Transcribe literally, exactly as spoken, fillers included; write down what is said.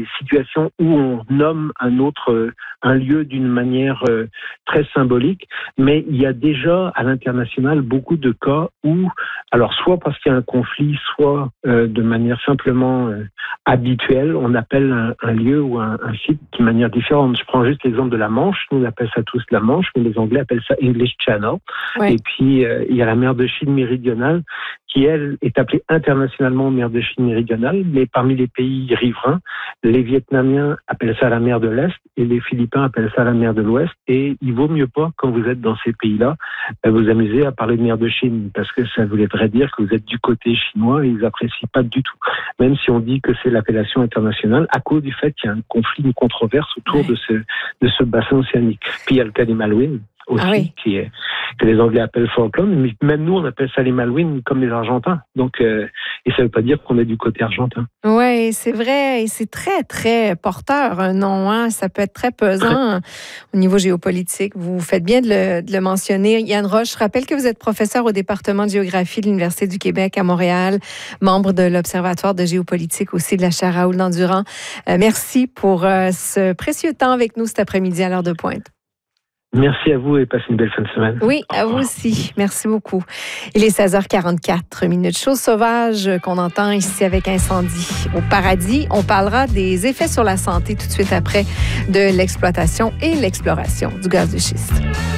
des situations où on nomme un autre, euh, un lieu d'une manière euh, très symbolique, mais il y a déjà à l'international beaucoup de cas où, alors soit parce qu'il y a un conflit, soit euh, de manière simplement euh, habituelle, on appelle un, un lieu ou un, un site d'une manière différente. Je prends juste l'exemple de la Manche, nous on appelle ça tous la Manche, mais les Anglais appellent ça English Channel. Ouais. Et puis euh, il y a la mer de Chine méridionale, qui, elle, est appelée internationalement mer de Chine méridionale, mais parmi les pays riverains, les Vietnamiens appellent ça la mer de l'Est et les Philippins appellent ça la mer de l'Ouest. Et il vaut mieux pas, quand vous êtes dans ces pays-là, vous amuser à parler de mer de Chine, parce que ça voudrait dire que vous êtes du côté chinois et ils apprécient pas du tout. Même si on dit que c'est l'appellation internationale, à cause du fait qu'il y a un conflit, une controverse autour de ce, de ce bassin océanique. Puis il y a le cas des Malouines aussi, Ah oui. qui est, que les Anglais appellent Falkland, mais même nous, on appelle ça les Malouines comme les Argentins. Donc, euh, et ça ne veut pas dire qu'on est du côté argentin. Oui, c'est vrai. Et c'est très, très porteur, un nom. Hein? Ça peut être très pesant au niveau géopolitique. Vous faites bien de le, de le mentionner. Yann Roche, je rappelle que vous êtes professeur au département de géographie de l'Université du Québec à Montréal, membre de l'Observatoire de géopolitique aussi de la chaire Raoul Dandurand. Euh, merci pour euh, ce précieux temps avec nous cet après-midi à l'heure de pointe. Merci à vous et passez une belle fin de semaine. Oui, à vous aussi. Merci beaucoup. Il est seize heures quarante-quatre minutes. Chose sauvage qu'on entend ici avec Incendie au paradis. On parlera des effets sur la santé tout de suite après de l'exploitation et l'exploration du gaz de schiste.